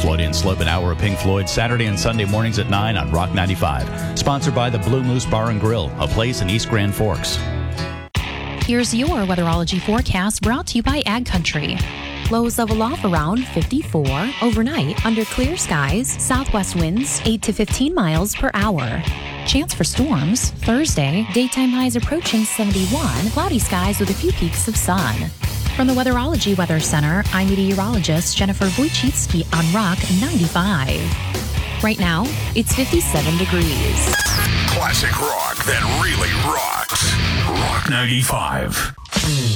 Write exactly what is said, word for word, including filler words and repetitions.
Floyd and Slope, an hour of Pink Floyd, Saturday and Sunday mornings at nine on Rock ninety-five. Sponsored by the Blue Moose Bar and Grill, a place in East Grand Forks. Here's your weatherology forecast brought to you by Ag Country. Lows level off around fifty-four. Overnight, under clear skies, southwest winds eight to fifteen miles per hour. Chance for storms. Thursday, daytime highs approaching seventy-one. Cloudy skies with a few peaks of sun. From the Weatherology Weather Center, I'm meteorologist Jennifer Wojcicki on Rock ninety-five. Right now, it's fifty-seven degrees. Classic rock that really rocks. Rock ninety-five.